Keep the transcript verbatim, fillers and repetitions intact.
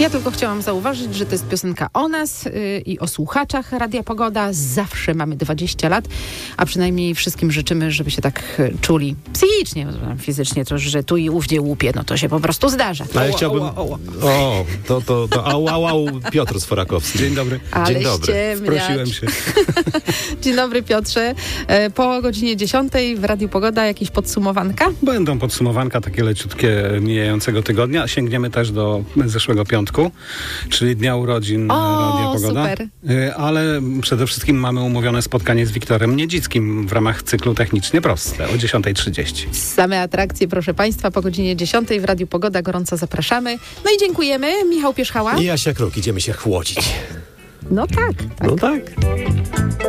Ja tylko chciałam zauważyć, że to jest piosenka o nas yy, i o słuchaczach Radia Pogoda. Zawsze mamy dwadzieścia lat, a przynajmniej wszystkim życzymy, żeby się tak yy, czuli psychicznie, fizycznie, to, że tu i ówdzie łupie, no to się po prostu zdarza. A ja chciałbym... O, to, to, to au, au, au, Piotr Sforakowski. Dzień dobry. Ale Dzień dobry. Wprosiłem się. Dzień dobry, Piotrze. E, Po godzinie dziesiątej w Radiu Pogoda jakieś podsumowanka? Będą podsumowanka takie leciutkie mijającego tygodnia. Sięgniemy też do zeszłego piątku, czyli dnia urodzin O, Radia Pogoda. super. Y, Ale przede wszystkim mamy umówione spotkanie z Wiktorem Niedzickim w ramach cyklu Technicznie Proste o dziesiąta trzydzieści. Same atrakcje, proszę Państwa, po godzinie dziesiątej w Radiu Pogoda gorąco zapraszamy. No i dziękujemy. Michał Pierzchała. I Jasia Kruk, idziemy się chłodzić. No tak, tak. No tak.